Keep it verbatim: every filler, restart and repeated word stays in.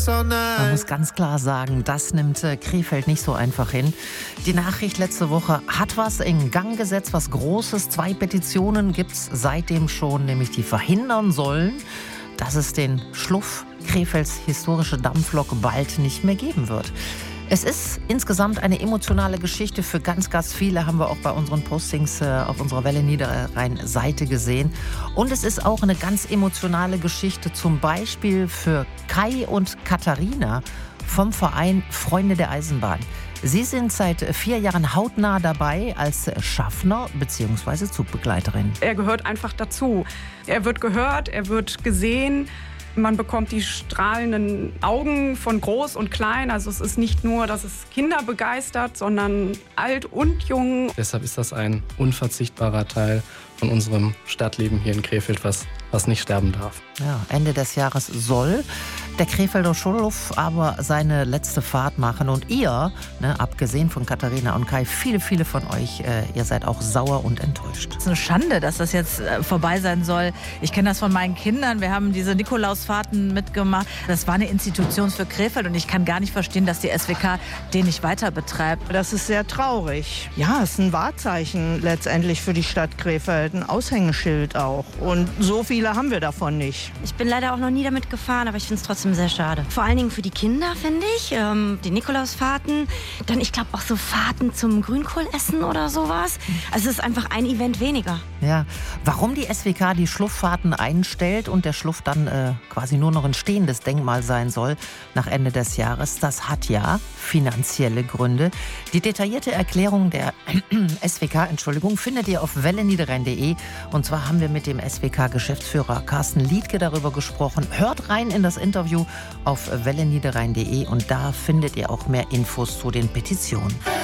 Man muss ganz klar sagen, das nimmt äh, Krefeld nicht so einfach hin. Die Nachricht letzte Woche hat was in Gang gesetzt, was Großes. Zwei Petitionen gibt es seitdem schon, nämlich die verhindern sollen, dass es den Schluff Krefelds historische Dampflok bald nicht mehr geben wird. Es ist insgesamt eine emotionale Geschichte für ganz, ganz viele, haben wir auch bei unseren Postings äh, auf unserer Welle Niederrhein-Seite gesehen. Und es ist auch eine ganz emotionale Geschichte, zum Beispiel für Kai und Katharina vom Verein Freunde der Eisenbahn. Sie sind seit vier Jahren hautnah dabei als Schaffner bzw. Zugbegleiterin. Er gehört einfach dazu. Er wird gehört, er wird gesehen. Man bekommt die strahlenden Augen von Groß und Klein. Also es ist nicht nur, dass es Kinder begeistert, sondern alt und jung. Deshalb ist das ein unverzichtbarer Teil von unserem Stadtleben hier in Krefeld, was, was nicht sterben darf. Ja, Ende des Jahres soll der Krefelder Schulhof aber seine letzte Fahrt machen. Und ihr, ne, abgesehen von Katharina und Kai, viele, viele von euch, äh, ihr seid auch sauer und enttäuscht. Es ist eine Schande, dass das jetzt äh, vorbei sein soll. Ich kenne das von meinen Kindern. Wir haben diese Nikolausfahrten mitgemacht. Das war eine Institution für Krefeld und ich kann gar nicht verstehen, dass die S W K den nicht weiter betreibt. Das ist sehr traurig. Ja, es ist ein Wahrzeichen letztendlich für die Stadt Krefeld, ein Aushängeschild auch. Und so viele haben wir davon nicht. Ich bin leider auch noch nie damit gefahren, aber ich finde es trotzdem sehr schade. Vor allen Dingen für die Kinder, finde ich. Ähm, die Nikolausfahrten. Dann, ich glaube, auch so Fahrten zum Grünkohlessen oder sowas. Also es ist einfach ein Event weniger. Ja, warum die S W K die Schlufffahrten einstellt und der Schluff dann äh, quasi nur noch ein stehendes Denkmal sein soll nach Ende des Jahres, das hat ja finanzielle Gründe. Die detaillierte Erklärung der S W K, Entschuldigung, findet ihr auf welle niederrhein punkt de. Und zwar haben wir mit dem S W K-Geschäftsführer Carsten Liedtke darüber gesprochen. Hört rein in das Interview auf welle niederrhein punkt de und da findet ihr auch mehr Infos zu den Petitionen.